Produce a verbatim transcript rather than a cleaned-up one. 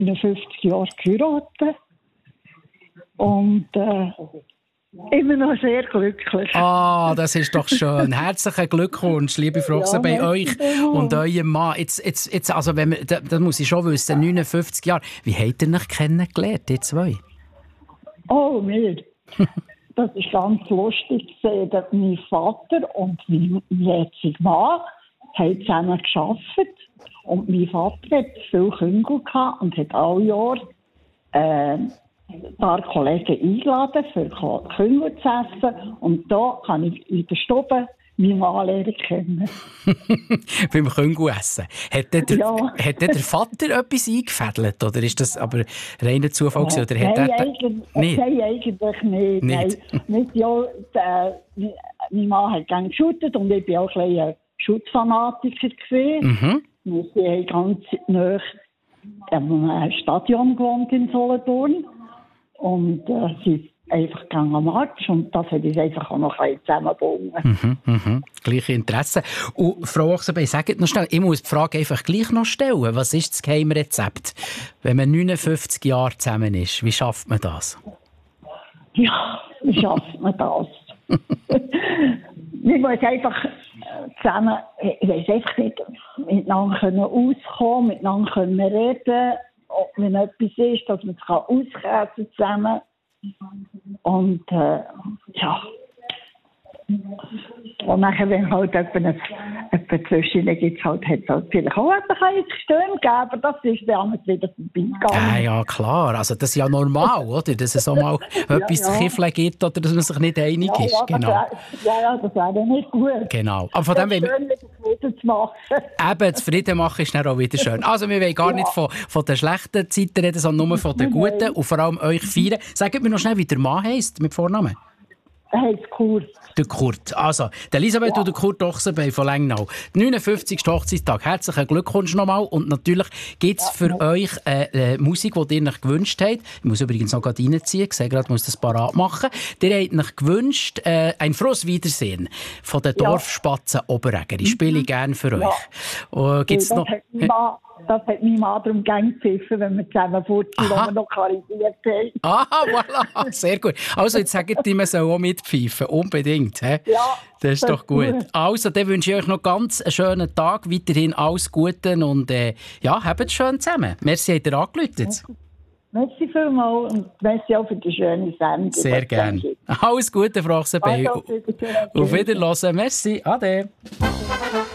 in fünfzig Jahren geheiratet. Und äh, immer noch sehr glücklich. Ah, das ist doch schön. Herzlichen Glückwunsch, liebe Frau Ochser, bei Ja, euch und eurem Mann. Jetzt, jetzt, jetzt, also wenn wir, da, da muss ich schon wissen, neunundfünfzig Jahre. Wie habt ihr euch kennengelernt, die zwei? Oh, mir. Das ist ganz lustig zu sehen, dass mein Vater und mein jetziger Mann haben zusammen gearbeitet. Und mein Vater hat viele Kinder gehabt und hat alle Jahre äh, ein paar Kollegen eingeladen, für Kinder zu essen. Und da kann ich in der Stube meinen Mann lernen kennen. Beim Küngelessen. Hat der, Ja. hat der Vater etwas eingefädelt? Oder ist das aber reiner Zufall gewesen? Oder hat Nein, er eigentlich nicht? Nein, eigentlich nicht. Nicht. Nein, nicht ja, der, mein Mann hat gerne geshootet und ich war auch ein bisschen Schutzfanatiker gewesen. Mhm. Wir haben ganz nahe am Stadion gewohnt in Solothurn. Und äh, sie ist einfach gegangen am Marsch und das hat uns einfach auch noch ein bisschen zusammengebunden. Mhm, mhm. Gleiche Interesse. Und Frau Ochsenbein, sagt noch schnell, ich muss die Frage einfach gleich noch stellen. Was ist das Geheimrezept, wenn man neunundfünfzig Jahre zusammen ist? Wie schafft man das? Ja, wie schafft man das? Wir müssen einfach zusammen, ich weiss einfach nicht, miteinander können auskommen, miteinander können reden, ob wenn etwas ist, dass man es auskäsen zusammen. Und äh, ja. Und nachher, wenn halt jemand zwischen gibt, es halt, hat es halt vielleicht auch ein Stöhnen gegeben, aber das ist dann wieder vorbeigegangen. Ja, ja, klar. Also das ist ja normal, oder? Dass es auch mal Ja, etwas ja. zu kiffeln gibt oder dass man sich nicht einig Ja, ist. ja, das Genau. wär, ja, ja, das wäre nicht gut. Genau. Aber von dem Das wollen wir... schön wieder Frieden zu machen. Eben, zufrieden machen ist dann auch wieder schön. Also wir wollen gar Ja. nicht von, von den schlechten Zeiten reden, sondern nur von den Nein. guten und vor allem euch feiern. Sagt mir noch schnell, wie der Mann heisst mit Vornamen. Er hat es Kurs. Der Kurt. Also, der Elisabeth Ja. und der Kurt Ochsenbein von Lengnau. neunundfünfzigsten Hochzeitstag. Herzlichen Glückwunsch nochmal. Und natürlich gibt es für Ja. euch äh, äh, Musik, die ihr euch gewünscht habt. Ich muss übrigens noch gerade reinziehen. Ich sehe gerade, ich muss das parat machen. Ihr habt euch gewünscht, äh, ein frohes Wiedersehen von den Ja. Dorfspatzen Oberegger. Ich spiele gerne für Ja. euch. Äh, gibt's das, noch... hat mein Mann, das hat mein Mann darum gerne gepfiffen, wenn wir zusammen furzen, wo Aha. wir noch karisiert haben. Ah, voilà, sehr gut. Also jetzt sagt ihr, man soll auch mitpfeifen, unbedingt. He? Ja, das ist das doch gut. gut. Also, dann wünsche ich euch noch ganz einen schönen Tag, weiterhin alles Gute und äh, ja, habt es schön zusammen. Merci, habt ihr angerufen. Merci vielmals und merci auch für die schöne Sendung. Sehr gerne. Alles Gute, Frau Ochsenbein. Also, auf Wiedersehen. Auf Wiederhören. Merci. Ade.